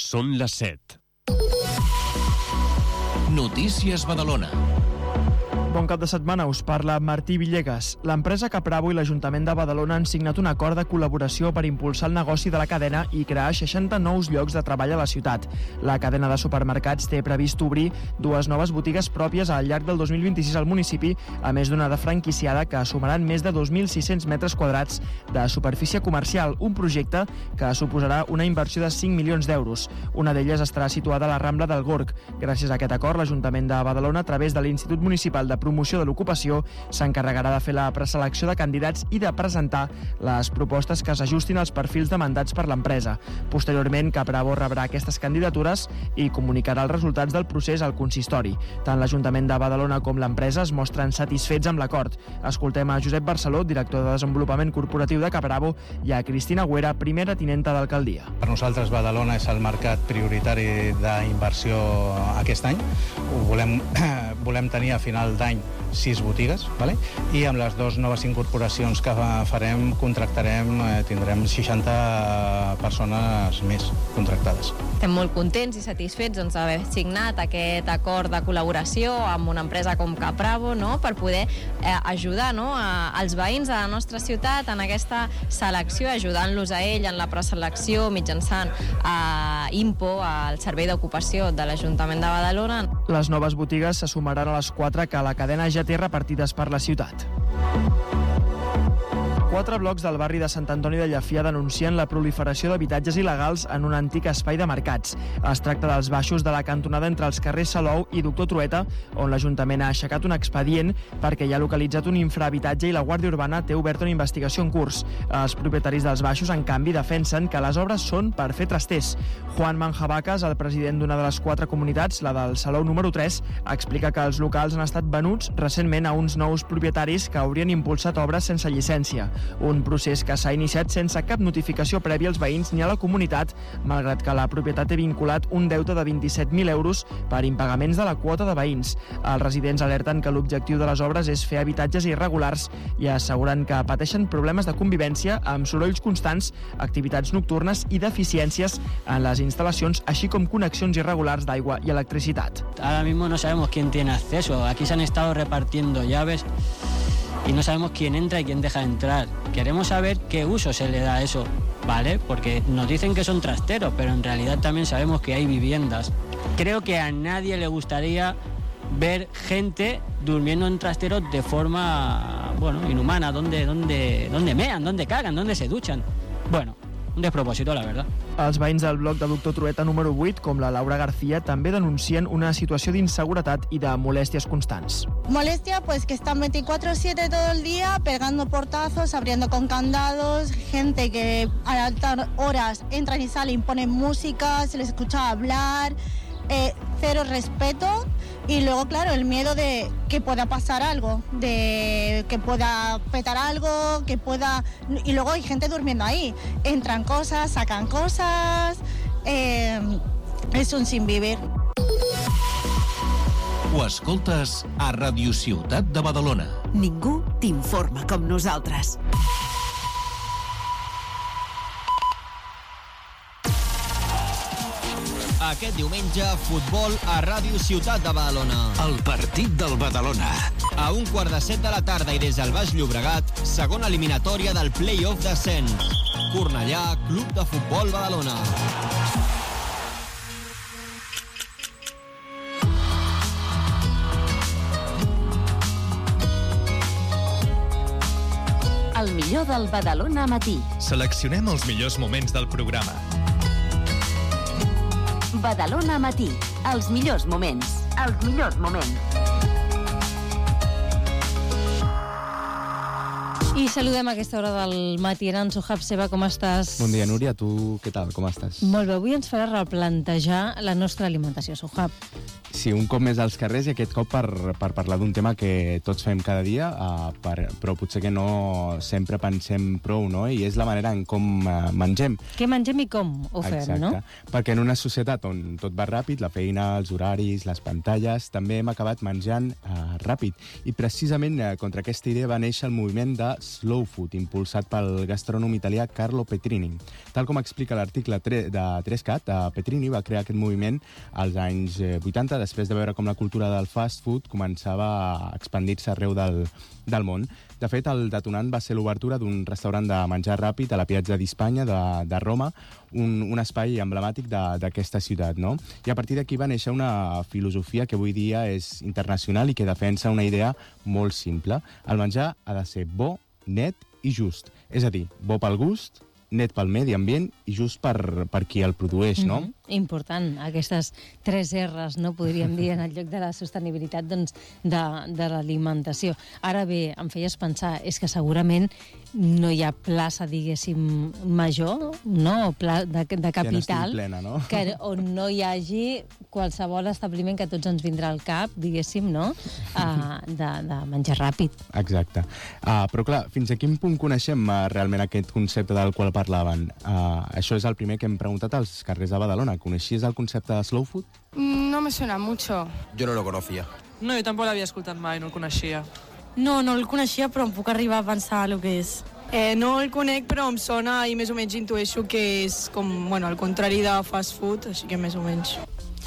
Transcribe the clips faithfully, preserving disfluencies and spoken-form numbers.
Són les set. Notícies Badalona. Bon cap de setmana, us parla Martí Villegas. L'empresa Capravo i l'Ajuntament de Badalona han signat un acord de col·laboració per impulsar el negoci de la cadena i crear seixanta nous llocs de treball a la ciutat. La cadena de supermercats té previst obrir dues noves botigues pròpies al llarg del dos mil vint-i-sis al municipi, a més d'una de franquiciada que sumaran més de dos mil sis-cents metres quadrats de superfície comercial, un projecte que suposarà una inversió de cinc milions d'euros. Una d'elles estarà situada a la Rambla del Gorg. Gràcies a aquest acord, l'Ajuntament de Badalona, a través de l'Institut Municipal de Promoció de l'Ocupació, s'encarregarà de fer la preselecció de candidats i de presentar les propostes que s'ajustin als perfils demandats per l'empresa. Posteriorment, Capravo rebrà aquestes candidatures i comunicarà els resultats del procés al consistori. Tant l'Ajuntament de Badalona com l'empresa es mostren satisfets amb l'acord. Escoltem a Josep Barceló, director de Desenvolupament Corporatiu de Capravo, i a Cristina Güera, primera tinenta d'alcaldia. Per nosaltres, Badalona és el mercat prioritari d'inversió aquest any. Ho volem, volem tenir a final d'any sis botigues, vale? I amb les dues noves incorporacions que farem, contractarem, eh, tindrem seixanta persones més contractades. Estem molt contents i satisfets doncs, d'haver signat aquest acord de col·laboració amb una empresa com Capravo, no? Per poder eh, ajudar, no? a, als veïns de la nostra ciutat en aquesta selecció, ajudant-los a ell en la preselecció mitjançant a IMPO, al Servei d'Ocupació de l'Ajuntament de Badalona. Les noves botigues se sumaran a les quatre que la cadena ja té repartides per la ciutat. Quatre blocs del barri de Sant Antoni de Llafia denuncien la proliferació d'habitatges il·legals en un antic espai de mercats. Es tracta dels baixos de la cantonada entre els carrers Salou i Doctor Trueta, on l'Ajuntament ha aixecat un expedient perquè hi ha localitzat un infrahabitatge i la Guàrdia Urbana té oberta una investigació en curs. Els propietaris dels baixos, en canvi, defensen que les obres són per fer trasters. Juan Manjabacas, el president d'una de les quatre comunitats, la del Salou número tres, explica que els locals han estat venuts recentment a uns nous propietaris que haurien impulsat obres sense llicència. Un procés que s'ha iniciat sense cap notificació prèvia als veïns ni a la comunitat, malgrat que la propietat té vinculat un deute de vint-i-set mil euros per impagaments de la quota de veïns. Els residents alerten que l'objectiu de les obres és fer habitatges irregulars i asseguren que pateixen problemes de convivència amb sorolls constants, activitats nocturnes i deficiències en les instal·lacions, així com connexions irregulars d'aigua i electricitat. Ahora mismo no sabemos quién tiene acceso. Aquí se han estado repartiendo llaves y no sabemos quién entra y quién deja de entrar. Queremos saber qué uso se le da a eso, ¿vale? Porque nos dicen que son trasteros, pero en realidad también sabemos que hay viviendas. Creo que a nadie le gustaría ver gente durmiendo en trasteros de forma, bueno, inhumana, donde, donde, donde mean, donde cagan, donde se duchan. Bueno, un despropòsit, la verdad. Els veïns del bloc de Doctor Trueta número vuit, com la Laura García, també denuncien una situació d'inseguretat i de molèsties constants. Molestia, pues que están veinticuatro siete todo el día, pegando portazos, abriendo con candados, gente que a altas horas entran y salen, ponen música, se les escucha hablar, eh, cero respeto. Y luego, claro, el miedo de que pueda pasar algo, de que pueda petar algo, que pueda... Y luego hay gente durmiendo ahí. Entran cosas, sacan cosas... Eh, és un sinvivir. Ho escoltes a Ràdio Ciutat de Badalona. Ningú t'informa com nosaltres. Aquest diumenge, futbol a Ràdio Ciutat de Badalona. El partit del Badalona. A un quart de set de la tarda i des del Baix Llobregat, segona eliminatòria del play-off d'ascens. Cornellà, Club de Futbol Badalona. El millor del Badalona matí. Seleccionem els millors moments del programa. Badalona matí. Els millors moments. Els millors moments. I saludem a aquesta hora del matí. Aranzo Habseba, com estàs? Bon dia, Núria. Tu què tal? Com estàs? Molt bé. Avui ens farà replantejar la nostra alimentació, Sohab. Sí, un cop més als carrers i aquest cop per, per parlar d'un tema que tots fem cada dia, uh, per, però potser que no sempre pensem prou, no? I és la manera en com uh, mengem. Què mengem i com ho fem, Exacte. no? Perquè en una societat on tot va ràpid, la feina, els horaris, les pantalles, també hem acabat menjant uh, ràpid. I precisament uh, contra aquesta idea va néixer el moviment de slow food, impulsat pel gastrònom italià Carlo Petrini. Tal com explica l'article de tres cat, uh, Petrini va crear aquest moviment als anys vuitanta, després de veure com la cultura del fast food començava a expandir-se arreu del, del món. De fet, el detonant va ser l'obertura d'un restaurant de menjar ràpid a la Piazza d'Hispània de, de Roma, un, un espai emblemàtic d'aquesta ciutat, no? I a partir d'aquí va néixer una filosofia que avui dia és internacional i que defensa una idea molt simple. El menjar ha de ser bo, net i just. És a dir, bo pel gust, net pel medi ambient i just per, per qui el produeix, no? Mm-hmm. Important, aquestes tres erres, no podríem dir, en el lloc de la sostenibilitat doncs, de, de l'alimentació. Ara bé, em feies pensar, és que segurament no hi ha plaça, diguéssim, major, no? O pla de, de capital, que no plena, no? Que, on no hi hagi qualsevol establiment que a tots ens vindrà al cap, diguéssim, no? Uh, de, de menjar ràpid. Exacte. Uh, però clar, fins a quin punt coneixem uh, realment aquest concepte del qual parlaven? Uh, això és el primer que hem preguntat als carrers de Badalona. ¿Coneixías el concepte de slow food? No me suena mucho. Yo no lo conocía. No, jo tampoc l'havia escoltat mai, no el coneixia. No, no el coneixia, però em puc arribar a pensar el que és. Eh, no el conec, però em sona i més o menys intueixo que és com, bueno, el contrari de fast food, així que més o menys.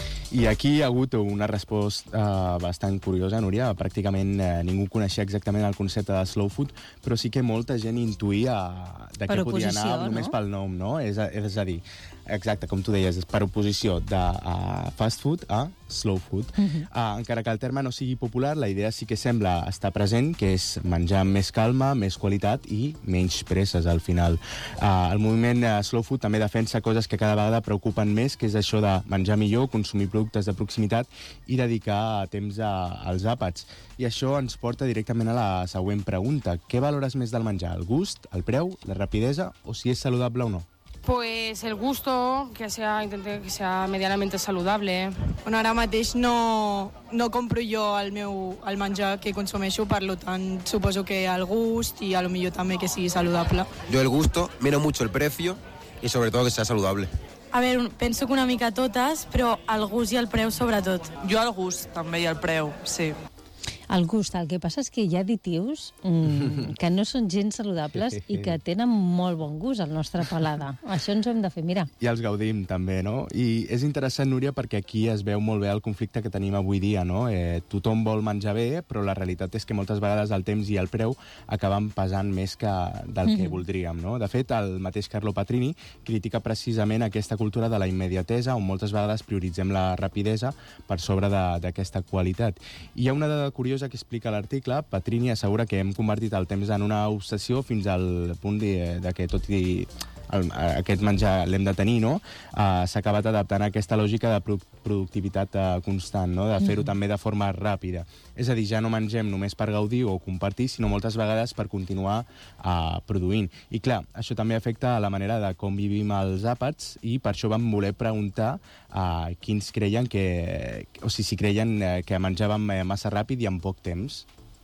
I aquí hi ha hagut una resposta uh, bastant curiosa, Núria. Pràcticament uh, ningú coneixia exactament el concepte de slow food, però sí que molta gent intuïa de què podia anar només pel nom, no? És a, és a dir, exacte, com tu deies, és per oposició de uh, fast food a slow food. Uh-huh. uh, encara que el terme no sigui popular, la idea sí que sembla estar present, que és menjar amb més calma, més qualitat i menys presses al final. Uh, el moviment uh, slow food també defensa coses que cada vegada preocupen més, que és això de menjar millor, consumir productes de proximitat i dedicar temps a, als àpats. I això ens porta directament a la següent pregunta. Què valores més del menjar? El gust, el preu, la rapidesa o si és saludable o no? Pues el gusto, que sea, intente que sea medianamente saludable. Bueno, ara mateix no, no compro jo el meu el menjar que consumeixo, per tant suposo que el gust i a lo millor també que sigui saludable. Yo el gusto, miro mucho el precio y sobre todo que sea saludable. A veure, penso que una mica totes, però el gust i el preu sobretot. Jo el gust també i el preu, sí. El gust, el que passa és que hi ha additius mm, que no són gens saludables i que tenen molt bon gust al nostre palada. Això ens ho hem de fer mirar. I els gaudim també, no? I és interessant, Núria, perquè aquí es veu molt bé el conflicte que tenim avui dia, no? Eh, tothom vol menjar bé, però la realitat és que moltes vegades el temps i el preu acaben pesant més que del que mm-hmm. voldríem, no? De fet, el mateix Carlo Petrini critica precisament aquesta cultura de la immediatesa, on moltes vegades prioritzem la rapidesa per sobre d'aquesta qualitat. I hi ha una dada curiosa que explica l'article. Petrini assegura que hem convertit el temps en una obsessió fins al punt de, de que tot i el, aquest menjar l'hem de tenir, no? Uh, s'ha acabat adaptant a aquesta lògica de productivitat uh, constant, no? De fer-ho mm. també de forma ràpida. És a dir, ja no mengem només per gaudir o compartir, sinó moltes vegades per continuar uh, produint. I clar, això també afecta a la manera de com vivim els àpats i per això vam voler preguntar uh, quins creien que... o sigui, si creien uh, que menjàvem massa ràpid i en poc temps.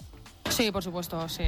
Sí, por supuesto, sí.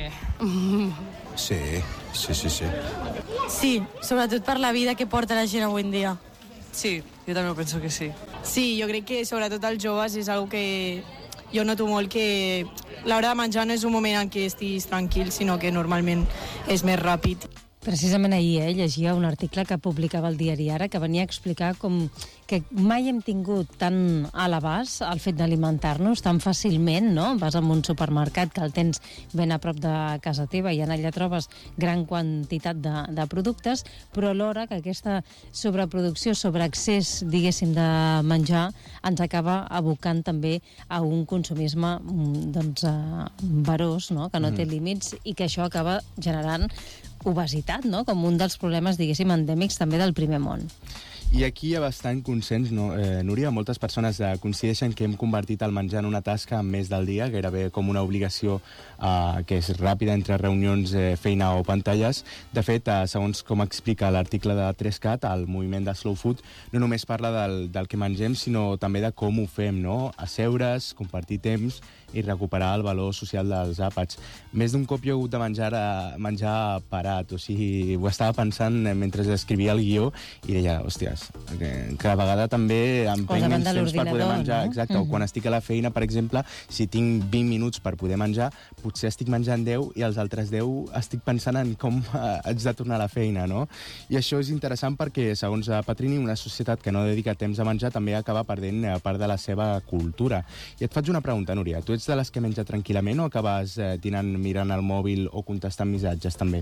Sí, sí, sí, sí. Sí, sobretot per la vida que porta la gent avui en dia. Sí, jo també penso que sí. Sí, jo crec que sobretot els joves és una que jo noto molt que l'hora de menjar no és un moment en què estiguis tranquil, sinó que normalment és més ràpid. Precisament ahir eh, llegia un article que publicava el diari Ara que venia a explicar com que mai hem tingut tan a l'abast el fet d'alimentar-nos tan fàcilment, no? Vas a un supermercat que el tens ben a prop de casa teva i en allà trobes gran quantitat de, de productes, però alhora que aquesta sobreproducció, sobreaccés, diguéssim, de menjar ens acaba abocant també a un consumisme doncs, uh, verós, no? Que no té límits i que això acaba generant obesitat, no? Com un dels problemes, diguéssim, endèmics també del primer món. I aquí hi ha bastant consens, no, eh, Núria? Moltes persones eh, coincideixen que hem convertit el menjar en una tasca més del dia, gairebé com una obligació eh, que és ràpida entre reunions, eh, feina o pantalles. De fet, eh, segons com explica l'article de tres cat, el moviment de Slow Food no només parla del, del que mengem, sinó també de com ho fem, no? Asseure's, compartir temps i recuperar el valor social dels àpats. Més d'un cop jo he hagut de menjar, menjar parat, o sigui, ho estava pensant mentre escrivia el guió i deia, hòsties, que cada vegada també em prenc menys temps per poder menjar. No? Exacte, mm-hmm. O quan estic a la feina, per exemple, si tinc vint minuts per poder menjar, potser estic menjant deu i els altres deu estic pensant en com haig de tornar a la feina, no? I això és interessant perquè, segons Petrini, una societat que no dedica temps a menjar també acaba perdent part de la seva cultura. I et faig una pregunta, Núria. Tu ets de les que menja tranquil·lament o acabes eh, dinant mirant el mòbil o contestant missatges també?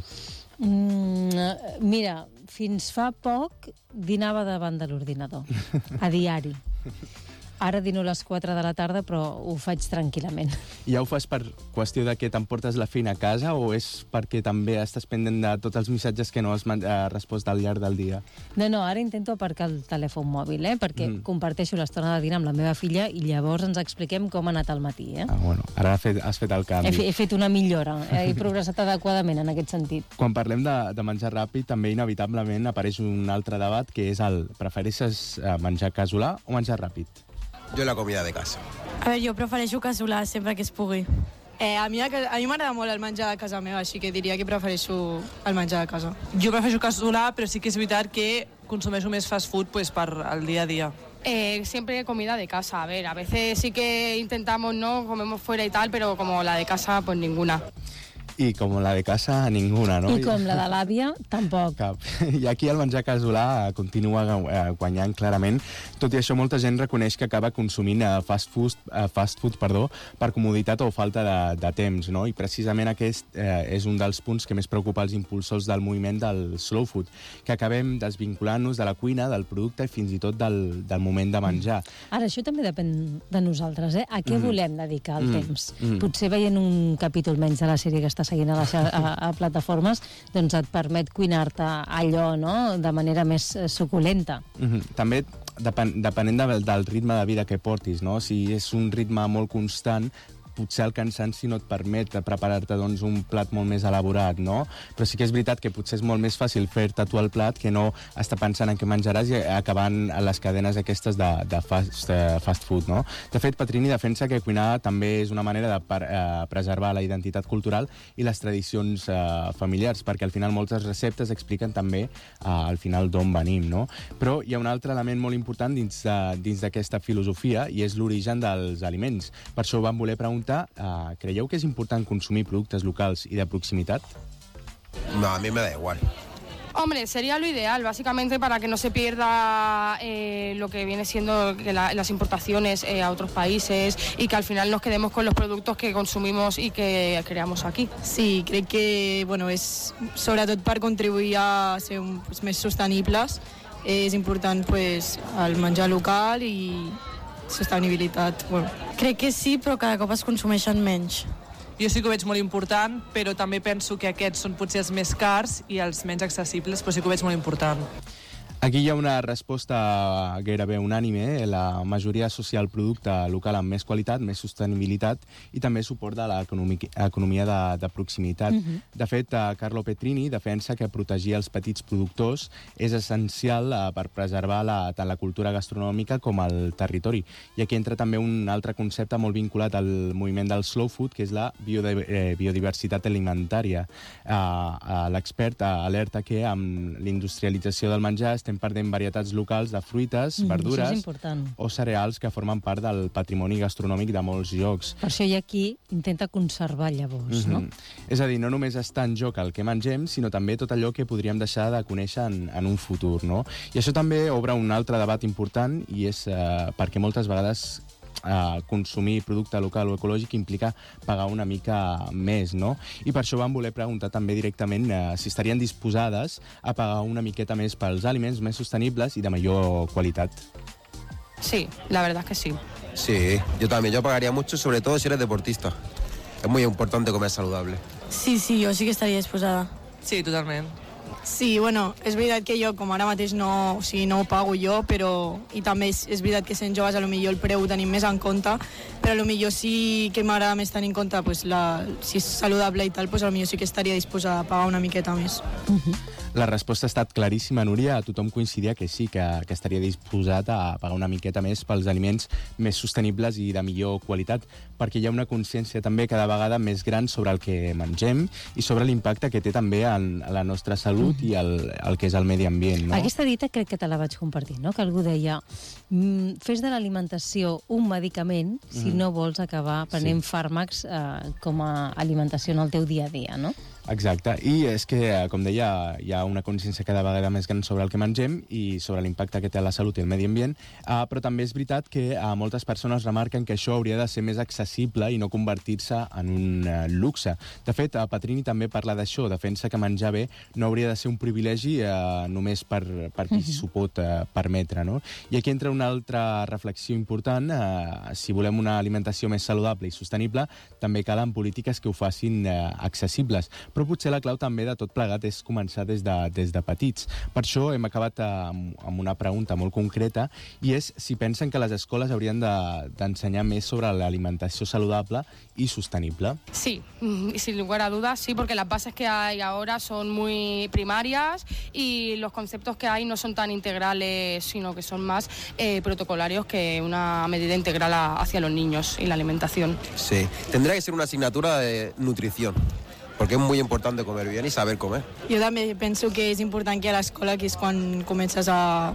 Mm, mira, fins fa poc dinava davant de l'ordinador, a diari. Ara dino a les quatre de la tarda, però ho faig tranquil·lament. I ja ho fas per qüestió de que t'emportes la feina a casa o és perquè també estàs pendent de tots els missatges que no has respost al llarg del dia? No, no, ara intento aparcar el telèfon mòbil, eh? Perquè mm. comparteixo l'estona de dinar amb la meva filla i llavors ens expliquem com ha anat el matí. Eh? Ah, bueno, ara has fet, has fet el canvi. He, fe, he fet una millora, eh? He progressat adequadament en aquest sentit. Quan parlem de, de menjar ràpid, també inevitablement apareix un altre debat, que és el prefereixes menjar casolà o menjar ràpid? Jo la comida de casa. A veure, jo prefereixo casolà sempre que es pugui. Eh, a mi, a mi m'agrada molt el menjar de casa meva, així que diria que prefereixo el menjar de casa. Jo prefereixo casolà, però sí que és veritat que consumeixo més fast food pues, per al día a día. Eh, siempre comida de casa. A ver, a veces sí que intentamos, ¿no? Comemos fuera y tal, pero como la de casa, pues ninguna. I com la de casa, ninguna, no? I com la de l'àvia, tampoc. Cap. I aquí el menjar casolà continua guanyant clarament. Tot i això, molta gent reconeix que acaba consumint fast food, fast food perdó, per comoditat o falta de, de temps, no? I precisament aquest eh, és un dels punts que més preocupa els impulsors del moviment del slow food, que acabem desvinculant-nos de la cuina, del producte i fins i tot del, del moment de menjar. Ara, això també depèn de nosaltres, eh? A què mm. volem dedicar el mm. temps? Mm. Potser veient un capítol menys de la sèrie que està seguint a, les, a, a plataformes, doncs et permet cuinar-te allò, no?, de manera més suculenta. Mm-hmm. També depen, depenent de, del ritme de vida que portis, no? Si és un ritme molt constant, potser el cansanci no et permet preparar-te doncs, un plat molt més elaborat, no? Però sí que és veritat que potser és molt més fàcil fer-te tu el plat que no estar pensant en què menjaràs i acabant a les cadenes aquestes de, de, fast, de fast food, no? De fet, Petrini defensa que cuinar també és una manera de per, eh, preservar la identitat cultural i les tradicions eh, familiars, perquè al final moltes receptes expliquen també eh, al final d'on venim, no? Però hi ha un altre element molt important dins d'aquesta filosofia i és l'origen dels aliments. Per això vam voler preguntar Uh, ¿creieu que es importante consumir productos locales y de proximidad? No, a mí me da igual. Hombre, sería lo ideal, básicamente para que no se pierda eh, lo que viene siendo que la, las importaciones eh, a otros países y que al final nos quedemos con los productos que consumimos y que creamos aquí. Sí, crec que bueno, és sobretot per contribuir a ser un, pues, més sostenibles. És important pues, el menjar local i sostenibilitat. Bueno. Crec que sí, però cada cop es consumeixen menys. Jo sí que ho veig molt important, però també penso que aquests són potser els més cars i els menys accessibles, però sí que ho veig molt important. Aquí hi ha una resposta gairebé unànime. La majoria associa el producte local amb més qualitat, més sostenibilitat i també suport de l'economia de, de proximitat. Uh-huh. De fet, Carlo Petrini defensa que protegir els petits productors és essencial per preservar la, tant la cultura gastronòmica com el territori. I aquí entra també un altre concepte molt vinculat al moviment del slow food, que és la biodiversitat alimentària. L'expert alerta que amb l'industrialització del menjar estem perdent varietats locals de fruites, mm, verdures o cereals que formen part del patrimoni gastronòmic de molts llocs. Per això hi ha qui intenta conservar llavors, mm-hmm. no? És a dir, no només està en joc el que mengem, sinó també tot allò que podríem deixar de conèixer en, en un futur, no? I això també obre un altre debat important i és eh, perquè moltes vegades Uh, consumir producte local o ecològic implica pagar una mica més, no? I per això vam voler preguntar també directament uh, si estarien disposades a pagar una miqueta més pels aliments més sostenibles i de millor qualitat. Sí, la verdad es que sí. Sí, yo también, yo pagaría mucho, sobre todo si eres deportista. Es muy importante comer saludable. Sí, sí, yo sí que estaría disposada. Sí, totalment. Sí, bueno, és veritat que jo com ara mateix no, o sigui, no ho pago jo, però i també és, és veritat que sent joves a lo millor el preu ho tenim més en compte, però a lo millor sí que m'agrada més tenir en compte pues, la, si és saludable i tal, pues, a lo millor sí que estaria disposada a pagar una miqueta més. Uh-huh. La resposta ha estat claríssima, Núria. Tothom coincidia que sí, que, que estaria disposat a pagar una miqueta més pels aliments més sostenibles i de millor qualitat, perquè hi ha una consciència també cada vegada més gran sobre el que mengem i sobre l'impacte que té també en la nostra salut i el, el que és el medi ambient. No? Aquesta dita crec que te la vaig compartir, no? Que algú deia mm, fes de l'alimentació un medicament si mm. no vols acabar prenent sí. fàrmacs eh, com a alimentació en el teu dia a dia, no? Exacte, i és que, com deia, hi ha una consciència cada vegada més gran sobre el que mengem i sobre l'impacte que té a la salut i el medi ambient, uh, però també és veritat que uh, moltes persones remarquen que això hauria de ser més accessible i no convertir-se en un uh, luxe. De fet, uh, Petrini també parla d'això, defensa que menjar bé no hauria de ser un privilegi uh, només per, per qui s'ho pot uh, permetre, no? I aquí entra una altra reflexió important. Uh, si volem una alimentació més saludable i sostenible, també calen polítiques que ho facin uh, accessibles. Però potser la clau també de tot plegat és començar des de, des de petits. Per això hem acabat amb, amb una pregunta molt concreta, i és si pensen que les escoles haurien d'ensenyar de, més sobre l'alimentació saludable y sostenible. Sí, y sin lugar a dudas, sí, porque las bases que hay ahora son muy primarias y los conceptos que hay no son tan integrales, sino que son más eh, protocolarios que una medida integral a, hacia los niños y la alimentación. Sí, tendría que ser una asignatura de nutrición, perquè és molt important comer bien i saber comer. Jo també penso que és important que a l'escola, que és quan comences a,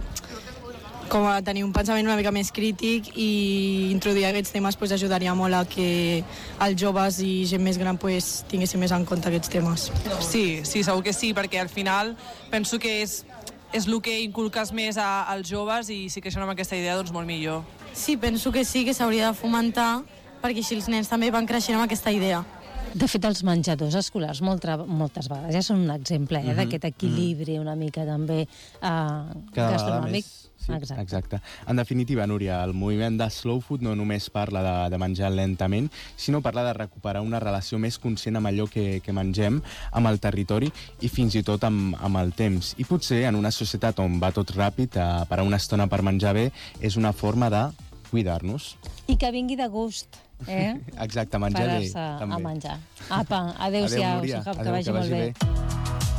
com a tenir un pensament una mica més crític, i introduir aquests temes pues, ajudaria molt a que els joves i gent més gran pues, tinguessin més en compte aquests temes. Sí, sí, segur que sí, perquè al final penso que és, és el que inculques més a, als joves, i si creixen amb aquesta idea, doncs molt millor. Sí, penso que sí, que s'hauria de fomentar, perquè així els nens també van creixent amb aquesta idea. De fet, els menjadors escolars molta, moltes vegades ja són un exemple eh, mm-hmm. d'aquest equilibri una mica també eh, gastronòmic. Sí, exacte. exacte. En definitiva, Núria, el moviment de Slow Food no només parla de, de menjar lentament, sinó parla de recuperar una relació més conscient amb allò que, que mengem, amb el territori i fins i tot amb, amb el temps. I potser en una societat on va tot ràpid, eh, parar una estona per menjar bé és una forma de cuidar-nos. I que vingui de gust. Eh? Exacte, menjar bé. Parar-se a menjar. Apa, adéu-siau, adéu, que, adéu, vagi que molt vagi bé. bé.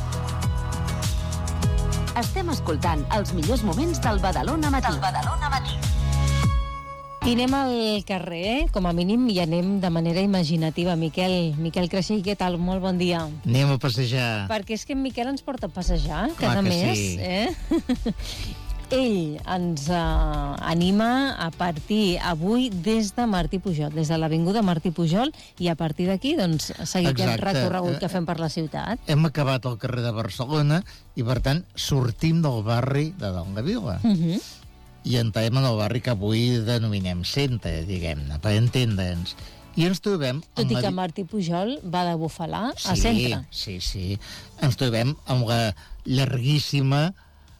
Estem escoltant els millors moments del Badalona Matí. Del Badalona Matí. I anem al carrer, eh? Com a mínim, i anem de manera imaginativa. Miquel, Miquel Creixell, què tal? Molt bon dia. Anem a passejar. Perquè és que en Miquel ens porta a passejar cada Clar que mes. Sí. Eh? Ell ens uh, anima a partir avui des de Martí Pujol, des de l'Avinguda Martí Pujol, i a partir d'aquí doncs, seguir Exacte. aquest recorregut que fem per la ciutat. Hem acabat al carrer de Barcelona i, per tant, sortim del barri de Dalt de Vila. Uh -huh. I entrem en el barri que avui denominem centre, diguem-ne, per entendre'ns. I ens trobem... Tot i la... que Martí Pujol va de Bufalà sí, a centre. Sí, sí. Ens trobem amb la llarguíssima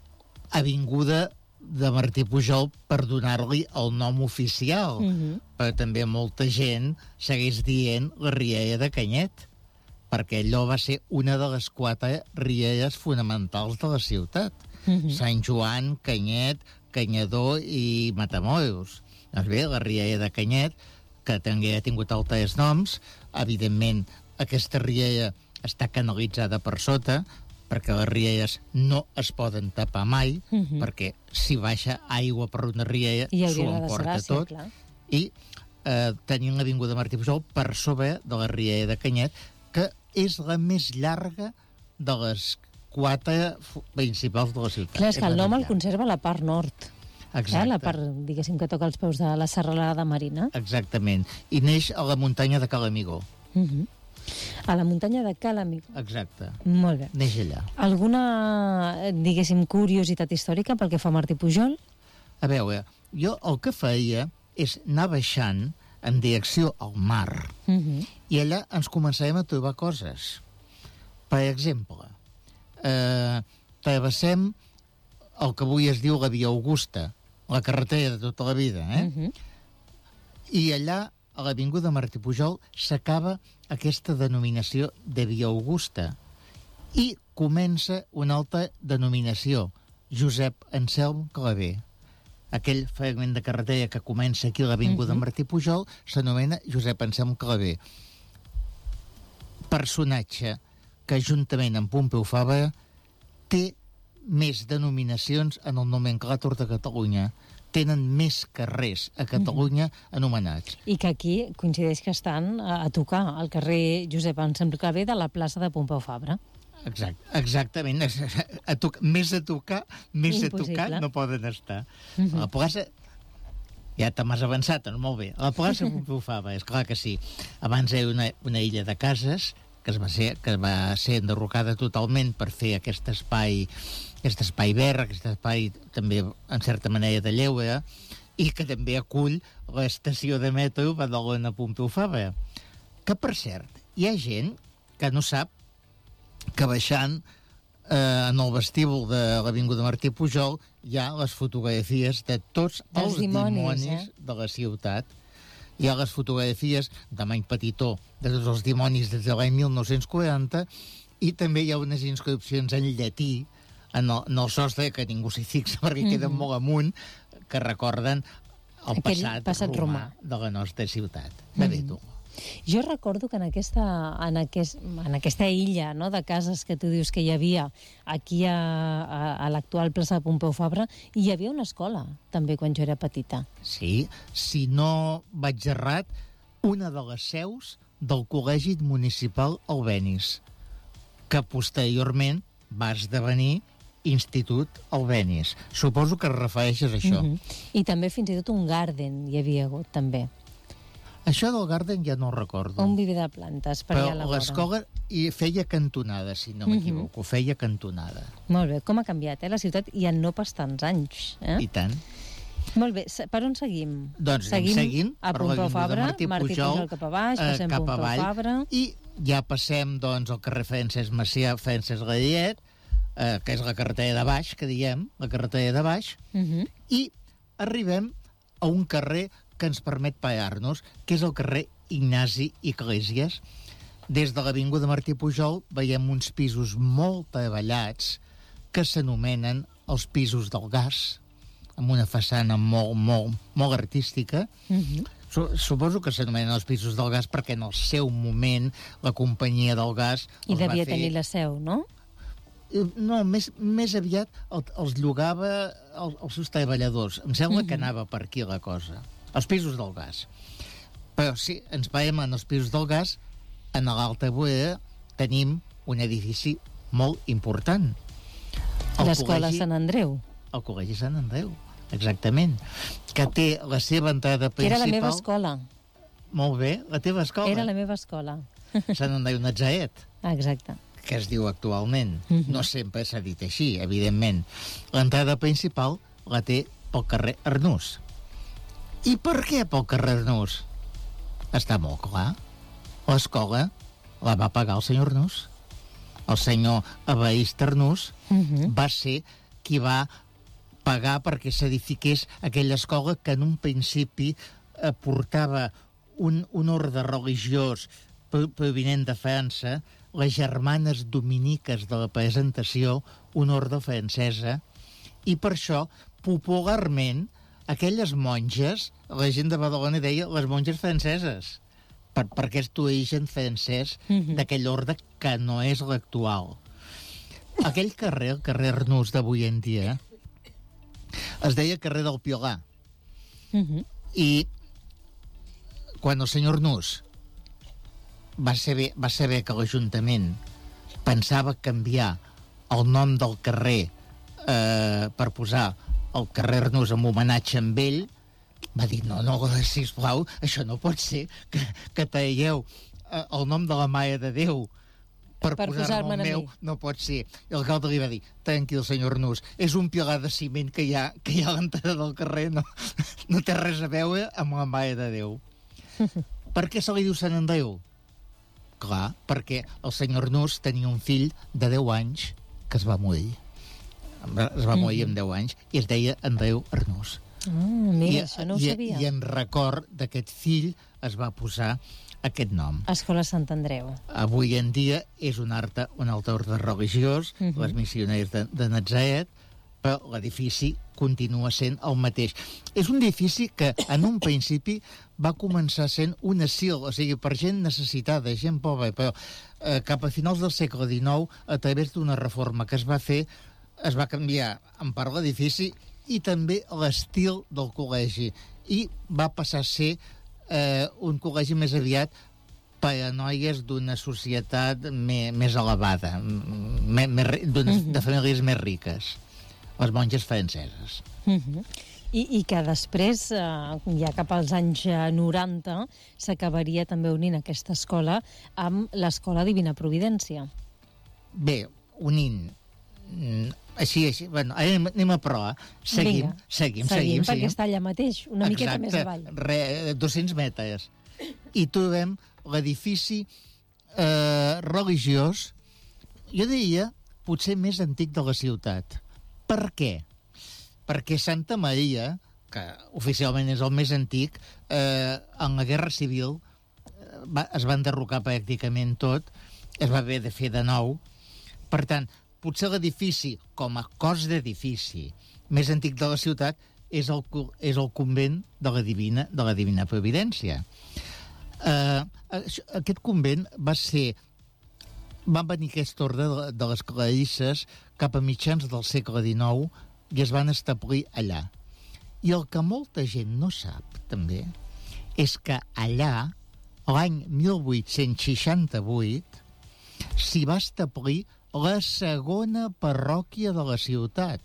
avinguda de Martí Pujol, per donar-li el nom oficial, uh-huh. però també molta gent segueix dient la Rialla de Canyet, perquè allò va ser una de les quatre rialles fonamentals de la ciutat. Uh-huh. Sant Joan, Canyet, Canyador i Matamoros. Doncs bé, la Rialla de Canyet, que també ha tingut altres noms, evidentment aquesta rialla està canalitzada per sota, perquè les rialles no es poden tapar mai, uh-huh. perquè si baixa aigua per una rialla s'ho emporta tot, clar. I eh, tenim l'Avinguda Martí Pujol per sobre de la Rialla de Canyet, que és la més llarga de les quatre principals de la ciutat. Clar, és que el nom el conserva la part nord. Exacte. Eh? La part, diguéssim, que toca els peus de la serralada marina. Exactament. I neix a la muntanya de Calamigó. Uh-huh. A la muntanya de Calamigó. Exacte. Molt bé. Neix allà. Alguna, diguéssim, curiositat històrica pel que fa a Martí Pujol? A veure, jo el que feia és anar baixant en direcció al mar, uh-huh. i allà ens començarem a trobar coses. Per exemple, eh, travessem el que avui es diu la Via Augusta, la carretera de tota la vida, eh? Uh-huh. I allà, a l'Avinguda Martí Pujol, s'acaba aquesta denominació de Via Augusta. I comença una altra denominació, Josep Anselm Clavé. Aquell fragment de carretera que comença aquí a l'avinguda Mhm. Martí Pujol s'anomena Josep Anselm Clavé. Personatge que, juntament amb Pompeu Fabra, té més denominacions en el nomenclàtor de Catalunya. Tenen més carrers a Catalunya anomenats. I que aquí coincideix que estan a, a tocar al carrer Josep Anselm Clavé de la plaça de Pompeu Fabra. Exact, exactament. A toc, més a tocar, més Impossible. a tocar no poden estar. Mhm. A la plaça... Ja te m'has avançat, no? Molt bé. A la plaça Pompeu Fabra, és clar que sí. Abans hi havia una, una illa de cases que es va ser, que va ser enderrocada totalment per fer aquest espai, aquest espai verd, aquest espai també, en certa manera, de lleure, i que també acull l'estació de metro Badalona Pompeu Fabra. Que, per cert, hi ha gent que no sap que baixant eh, en el vestíbul de l'Avinguda Martí Pujol hi ha les fotografies de tots Dels els dimonis, dimonis eh? de la ciutat. Hi ha les fotografies de Many Petitó de tots els dimonis des de l'any mil nou-cents quaranta, i també hi ha unes inscripcions en llatí en el, en el sostre, que ningú s'hi fixa perquè Mhm. queden molt amunt, que recorden el Aquell passat, passat romà, romà. de la nostra ciutat. De bé, tu. Jo recordo que en aquesta, en aquest, en aquesta illa, no, de cases que tu dius que hi havia aquí a, a, a l'actual plaça de Pompeu Fabra, hi havia una escola, també, quan jo era petita. Sí, si no vaig errat, una de les seus del Col·legi Municipal Albenis, que posteriorment va esdevenir Institut Albenis. Suposo que es refereixes a això. Mhm. I també fins i tot un garden hi havia hagut, també. Això del Garden ja no ho recordo. Un viver de plantes per Però allà a la vora. l'escola hi feia cantonada, si no m'equivoco. Mhm. Feia cantonada. Molt bé, com ha canviat, eh, la ciutat, i en no pas tants anys. Eh? I tant. Molt bé, se- per on seguim? Doncs anem seguint a per Pompeu l'avinguda Fabra, Martí Martí Pujol, Pujol cap a baix, eh, passem cap Pompeu avall, Fabra. i ja passem doncs, al carrer Francesc Macià, Francesc Gallet, eh, que és la carretera de baix, que diem, la carretera de baix, Mhm. i arribem a un carrer que ens permet parar-nos, que és el carrer Ignasi Iglesias. Des de l'avinguda Martí Pujol veiem uns pisos molt treballats que s'anomenen els pisos del gas, amb una façana molt, molt, molt artística. Mhm. Su- Suposo que s'anomenen els pisos del gas perquè en el seu moment la companyia del gas I els va devia fer... tenir la seu, no? Eh, No, més, més aviat el, els llogava el, els seus treballadors. Em sembla Mhm. que anava per aquí la cosa. Els pisos del gas. Però si ens veiem en els pisos del gas, en l'Alta Boera tenim un edifici molt important. El L'escola col·legi- Sant Andreu. El Col·legi Sant Andreu, exactament. Que té la seva entrada Que era principal... la meva escola. Molt bé, la teva escola. Era la meva escola. Sant Andreu Natzaret, Ah, exacte. que es diu actualment. Mhm. No sempre s'ha dit així, evidentment. L'entrada principal la té pel carrer Arnús. I per què pel carrer Arnús? Està molt clar. L'escola la va pagar el senyor Arnús. El senyor Evarist Arnús Mhm. va ser qui va pagar perquè s'edifiqués aquella escola que en un principi eh, portava un, un ordre religiós pro- provinent de França, les germanes dominiques de la presentació, una ordre francesa, i per això, popularment, aquelles monges, la gent de Badalona deia les monges franceses, per, per aquest origen francès Mhm. d'aquell ordre que no és l'actual. Aquell carrer, el carrer Arnús d'avui en dia, es deia carrer del Piolà. Mhm. I quan el senyor Arnús va saber, va saber que l'Ajuntament pensava canviar el nom del carrer eh, per posar el carrer Arnús en homenatge amb ell, va dir, no, no, sisplau, això no pot ser, que, que traieu eh, el nom de la Mare de Déu per, Per posar-me posar-me'n el a meu, mi. no pot ser. I l'alcalde li va dir, tranquil, senyor Arnús, és un pilar de ciment que hi ha, que hi ha a l'entrada del carrer, no, no té res a veure amb la Mare de Déu. Per què se li diu Sant Andreu? Clar, perquè el senyor Arnús tenia un fill de deu anys que es va morir. Es va morir amb deu anys i es deia Andreu Arnús. Ah, mira, I, això no ho i, sabia. I en record d'aquest fill es va posar aquest nom. Escola Sant Andreu. Avui en dia és un, arte, un altre ordre religiós, uh -huh. les missioners de, de Natzaret, però l'edifici continua sent el mateix. És un edifici que en un principi va començar sent un asil, o sigui, per gent necessitada, gent pobra, però eh, cap a finals del segle dinou, a través d'una reforma que es va fer, es va canviar en part l'edifici i també l'estil del col·legi, i va passar a ser eh, un col·legi més aviat per a noies d'una societat més, més elevada, més, més, de famílies més riques, les monges franceses. Uh -huh. I, I que després, eh, ja cap als anys noranta, s'acabaria també unint aquesta escola amb l'Escola Divina Providència. Bé, unint... Així, així, bueno, anem, anem a proa. Seguim, Vinga, seguim, seguim, seguim. Perquè seguim. està allà mateix, una Exacte, miqueta més avall. Re, dos-cents metres. I trobem l'edifici eh, religiós, jo diria, potser més antic de la ciutat. Per què? Perquè Santa Maria, que oficialment és el més antic, eh, en la Guerra Civil eh, va, es va enderrocar pràcticament tot, es va haver de fer de nou. Per tant, potser l'edifici, com a cos d'edifici més antic de la ciutat, és el, és el convent de la Divina, de la Divina Providència. Eh, aquest convent va ser... Va venir aquest ordre de, de les clarisses cap a mitjans del segle dinou i es van establir allà. I el que molta gent no sap, també, és que allà, l'any mil vuit-cents seixanta-vuit, s'hi va establir la segona parròquia de la ciutat.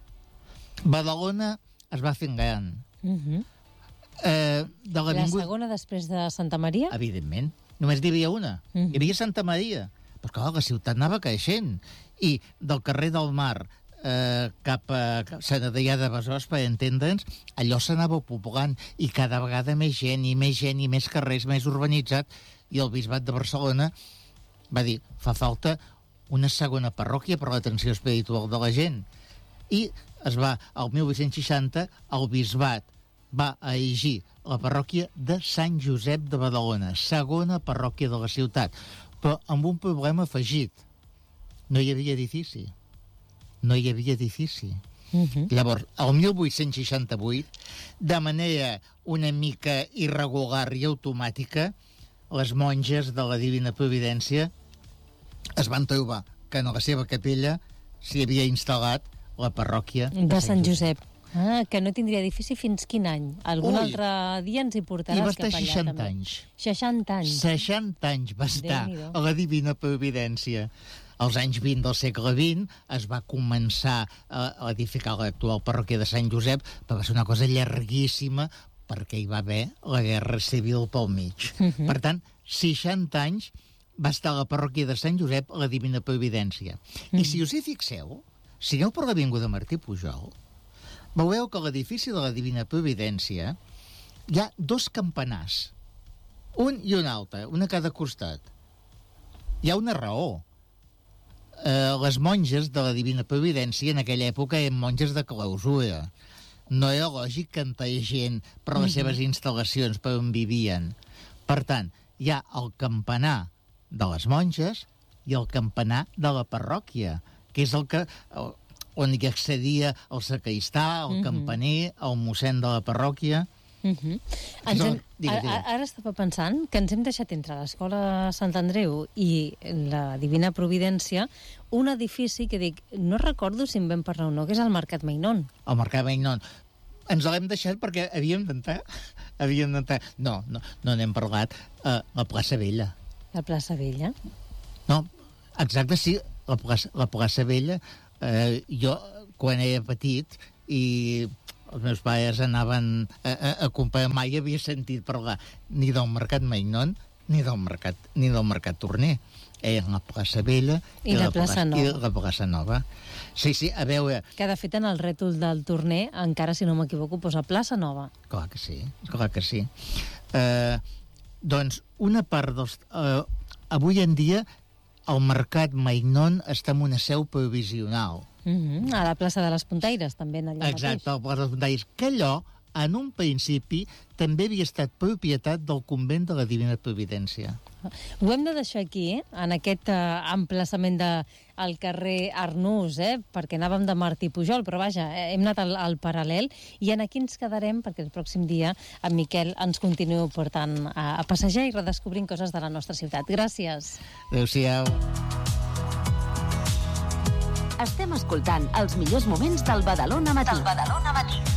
Badalona es va fent gran. Uh -huh. eh, de la segona després de Santa Maria? Evidentment. Només n'hi havia una. Uh -huh. Hi havia Santa Maria. Però, clar, la ciutat anava creixent. I del carrer del Mar eh, cap a Sant Adrià de Besòs, per entendre'ns, allò s'anava poblant, i cada vegada més gent, i més gent, i més carrers, més urbanitzat, i el Bisbat de Barcelona va dir, fa falta una segona parròquia per l'atenció espiritual de la gent. I es va, al mil vuit-cents seixanta, el Bisbat va erigir la parròquia de Sant Josep de Badalona, segona parròquia de la ciutat, però amb un problema afegit. No hi havia edifici. No hi havia edifici. Uh-huh. Llavors, el mil vuit-cents seixanta-vuit, de manera una mica irregular i automàtica, les monges de la Divina Providència es van trobar que en la seva capella s'hi havia instal·lat la parròquia de, de Sant Josep. Ah, que no tindria edifici fins quin any? Algun Ui. altre dia ens hi portaràs. I va estar cap allà, seixanta també. anys. seixanta anys. seixanta anys va estar a la Divina Providència. Als anys vint del segle vint es va començar a edificar l'actual parròquia de Sant Josep, però va ser una cosa llarguíssima perquè hi va haver la Guerra Civil pel mig. Uh-huh. Per tant, seixanta anys va estar a la parròquia de Sant Josep a la Divina Providència. Uh-huh. I si us hi fixeu, si aneu per l'avinguda Martí Pujol, veureu que a l'edifici de la Divina Providència hi ha dos campanars, un i un altre, un a cada costat. Hi ha una raó. Eh, les monges de la Divina Providència en aquella època eren monges de clausura. No era lògic que entraguessin per les seves instal·lacions, per on vivien. Per tant, hi ha el campanar de les monges i el campanar de la parròquia, que és el que... El, on hi accedia el sacristà, el uh-huh. campaner, el mossèn de la parròquia... Uh-huh. Ens hem, digue, digue. Ara estava pensant que ens hem deixat entre l'Escola Sant Andreu i la Divina Providència un edifici que dic, no recordo si en vam parlar o no, que és el Mercat Mainón. El Mercat Mainón. Ens l'hem deixat perquè havíem d'entrar. Havíem d'entrar. No, no, no n'hem parlat. Uh, la plaça Vella. La plaça Vella? No, exacte, sí, la plaça, la plaça Vella. Uh, jo, quan era petit i els meus pares anaven a, a, a comprar, mai havia sentit parlar ni del Mercat Mainón ni del Mercat, ni del Mercat Torner. Era la plaça Vella i, i, la, plaça plaça, i la plaça Nova. Sí, sí, a veure... Que de fet en el rètol del Torner, encara si no m'equivoco, posa plaça Nova. Clar que sí, clar que sí. Uh, doncs una part dels... Uh, avui en dia el Mercat Mainón està en una seu provisional. Mm-hmm. A la plaça de les Puntaires, també, allà Exacte, a la plaça de les Puntaires. Que allò, en un principi també havia estat propietat del convent de la Divina Providència. Ho hem de deixar aquí, en aquest eh, emplaçament de, al carrer Arnús, eh, perquè anàvem de Martí Pujol, però vaja, eh, hem anat al, al paral·lel, i en aquí ens quedarem perquè el pròxim dia en Miquel ens continuï portant a, a passejar i redescobrint coses de la nostra ciutat. Gràcies. Adéu-siau. Estem escoltant els millors moments del Badalona Matí. Del Badalona Matí.